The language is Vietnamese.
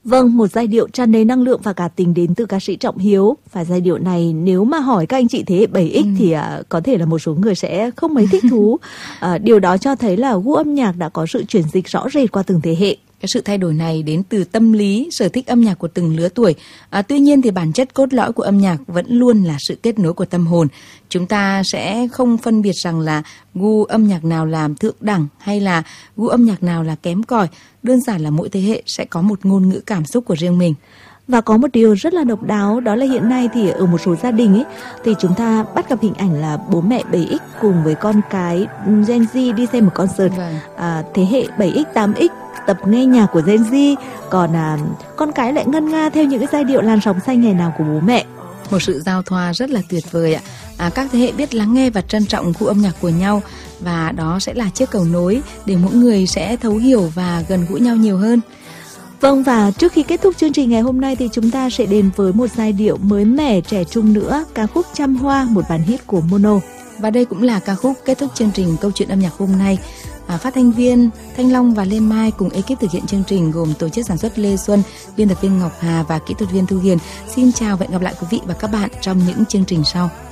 Vâng, một giai điệu tràn đầy năng lượng và cả tình đến từ ca sĩ Trọng Hiếu. Và giai điệu này nếu mà hỏi các anh chị thế hệ 7X thì có thể là một số người sẽ không mấy thích thú. Điều đó cho thấy là gu âm nhạc đã có sự chuyển dịch rõ rệt qua từng thế hệ. Cái sự thay đổi này đến từ tâm lý, sở thích âm nhạc của từng lứa tuổi. Tuy nhiên thì bản chất cốt lõi của âm nhạc vẫn luôn là sự kết nối của tâm hồn. Chúng ta sẽ không phân biệt rằng là gu âm nhạc nào là thượng đẳng hay là gu âm nhạc nào là kém cỏi. Đơn giản là mỗi thế hệ sẽ có một ngôn ngữ cảm xúc của riêng mình. Và có một điều rất là độc đáo, đó là hiện nay thì ở một số gia đình ấy thì chúng ta bắt gặp hình ảnh là bố mẹ 7X cùng với con cái Gen Z đi xem một concert. Thế hệ 7X, 8X tập nghe nhạc của Gen Z, còn con cái lại ngân nga theo những cái giai điệu làn sóng xanh ngày nào của bố mẹ. Một sự giao thoa rất là tuyệt vời ạ. Các thế hệ biết lắng nghe và trân trọng gu âm nhạc của nhau, và đó sẽ là chiếc cầu nối để mỗi người sẽ thấu hiểu và gần gũi nhau nhiều hơn. Vâng, và trước khi kết thúc chương trình ngày hôm nay thì chúng ta sẽ đến với một giai điệu mới mẻ trẻ trung nữa, ca khúc Trăm Hoa, một bản hit của Mono. Và đây cũng là ca khúc kết thúc chương trình Câu chuyện âm nhạc hôm nay. Phát thanh viên Thanh Long và Lê Mai cùng ekip thực hiện chương trình gồm tổ chức sản xuất Lê Xuân, biên tập viên Ngọc Hà và kỹ thuật viên Thu Hiền. Xin chào và hẹn gặp lại quý vị và các bạn trong những chương trình sau.